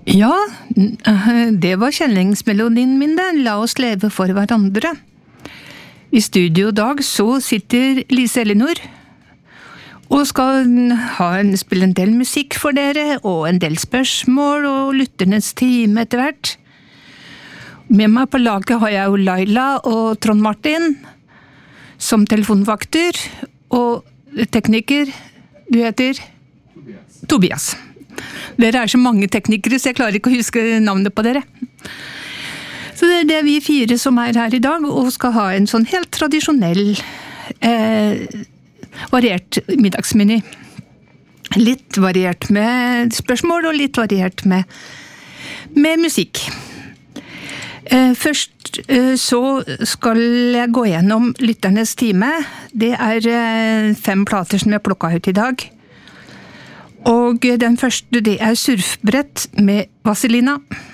Ja, det var kjenningsmelodien min den, La oss leve for hverandre. I studio i dag så sitter Lise Elinor, og skal spille en del musikk for dere, og en del spørsmål, og lytternes time etter hvert. Med meg på laget har jeg jo Laila og Trond Martin, som telefonvakter, og tekniker, du heter? Tobias. Dere så mange teknikere, så jeg klarer ikke å huske navnet på dere. Så det er vi fire som her i dag, og skal ha en sånn helt tradisjonell, variert middagsmeny. Litt variert med spørsmål, og litt variert med musikk. Først så skal jeg gå gjennom lytternes time. Det 5 plater som jeg plukket ut i dag. Og den første, det Surfbrett med Vazelina.